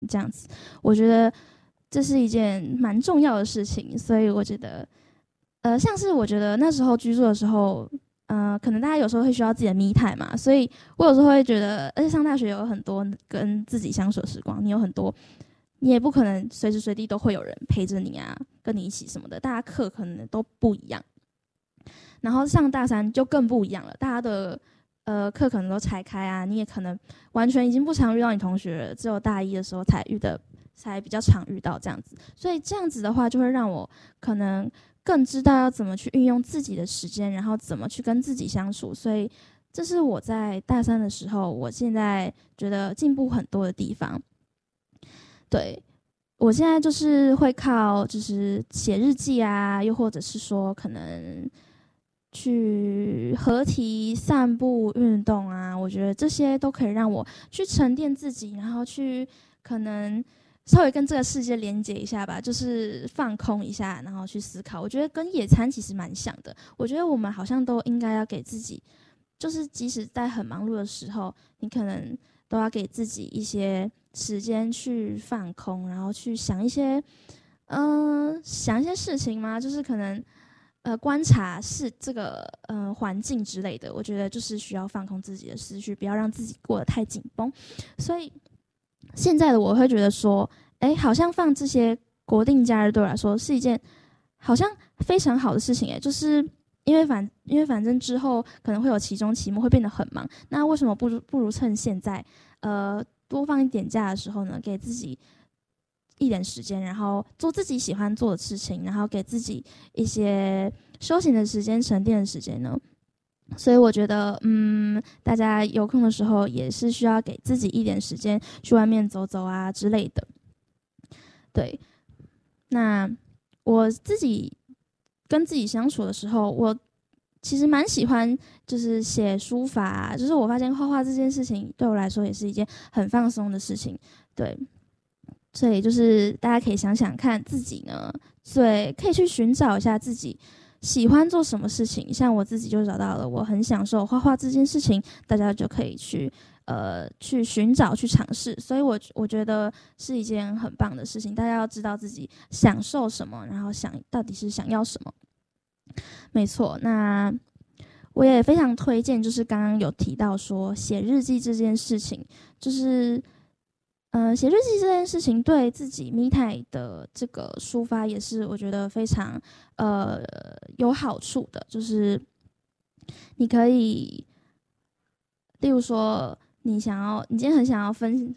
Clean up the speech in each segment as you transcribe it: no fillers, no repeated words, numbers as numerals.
这样子。我觉得这是一件蛮重要的事情，所以我觉得，像是我觉得那时候居住的时候，可能大家有时候会需要自己的me time嘛，所以我有时候会觉得，而且上大学有很多跟自己相处的时光，你有很多，你也不可能随时随地都会有人陪着你啊，跟你一起什么的，大家课可能都不一样。然后上大三就更不一样了，大家的课可能都拆开啊，你也可能完全已经不常遇到你同学了，只有大一的时候才比较常遇到这样子。所以这样子的话，就会让我可能更知道要怎么去运用自己的时间，然后怎么去跟自己相处。所以这是我在大三的时候，我现在觉得进步很多的地方。对，我现在就是会靠就是写日记啊，又或者是说可能去合体散步、运动啊，我觉得这些都可以让我去沉淀自己，然后去可能稍微跟这个世界连接一下吧，就是放空一下，然后去思考。我觉得跟野餐其实蛮像的，我觉得我们好像都应该要给自己，就是即使在很忙碌的时候，你可能都要给自己一些时间去放空，然后去想一些，想一些事情嘛，就是可能。观察是这个环境之类的，我觉得就是需要放空自己的思绪，不要让自己过得太紧绷。所以现在的我会觉得说，好像放这些国定假日对我来说是一件好像非常好的事情，就是因为反正之后可能会有期中、期末会变得很忙，那为什么不如趁现在多放一点假的时候呢，给自己一点时间，然后做自己喜欢做的事情，然后给自己一些休闲的时间、沉淀的时间呢？所以我觉得，大家有空的时候也是需要给自己一点时间去外面走走啊之类的。对，那我自己跟自己相处的时候，我其实蛮喜欢就是写书法啊，就是我发现画画这件事情对我来说也是一件很放松的事情。对，所以就是大家可以想想看自己呢，可以去寻找一下自己喜欢做什么事情。像我自己就找到了，我很享受画画这件事情，大家就可以去寻找去尝试。所以我觉得是一件很棒的事情。大家要知道自己享受什么，然后到底是想要什么。没错，那我也非常推荐，就是刚刚有提到说写日记这件事情，就是写日记这件事情对自己me time的这个抒发也是我觉得非常有好处的，就是你可以，例如说你今天很想要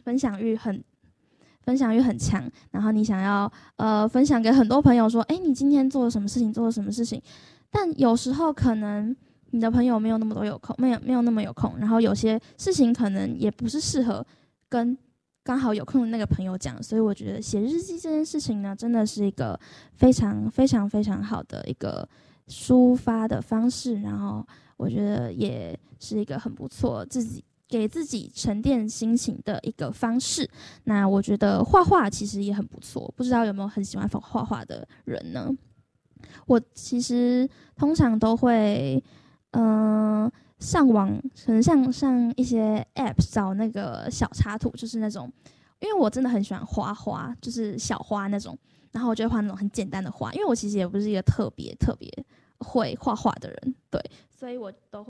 分享欲很强，然后你想要分享给很多朋友说，你今天做了什么事情，做了什么事情，但有时候可能你的朋友没有那么多有空，没有那么有空，然后有些事情可能也不是适合跟刚好有空的那个朋友讲，所以我觉得写日记这件事情呢，真的是一个非常非常非常好的一个抒发的方式，然后我觉得也是一个很不错给自己沉淀心情的一个方式。那我觉得画画其实也很不错，不知道有没有很喜欢画画的人呢？我其实通常都会，上网，可能上一些 App 找那个小插图，就是那种，因为我真的很喜欢画花，就是小花那种，然后我就会画那种很简单的花，因为我其实也不是一个特别特别会画画的人，对，所以我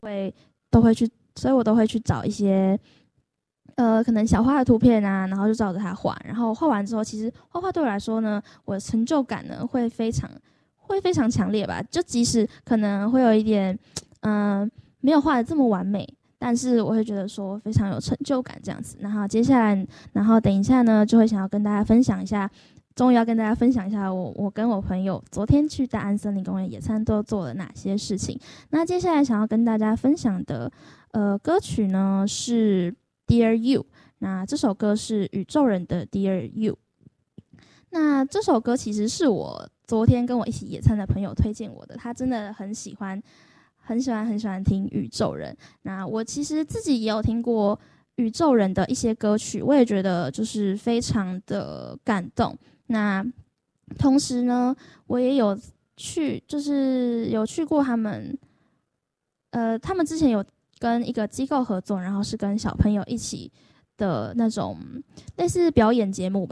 都会去找一些。可能小花的图片啊，然后就照着它画，然后画完之后，其实画画对我来说呢，我的成就感呢会非常强烈吧。就即使可能会有一点，没有画的这么完美，但是我会觉得说非常有成就感这样子。然后接下来，然后等一下呢，就会想要跟大家分享一下，终于要跟大家分享一下我跟我朋友昨天去大安森林公园野餐都做了哪些事情。那接下来想要跟大家分享的歌曲呢是 Dear You， 那这首歌是宇宙人的 Dear You。那这首歌其实是我昨天跟我一起野餐的朋友推荐我的，他真的很喜欢，很喜欢，很喜欢听宇宙人。那我其实自己也有听过宇宙人的一些歌曲，我也觉得就是非常的感动。那同时呢，我也有去过他们，他们之前有跟一个机构合作，然后是跟小朋友一起的那种类似表演节目吧。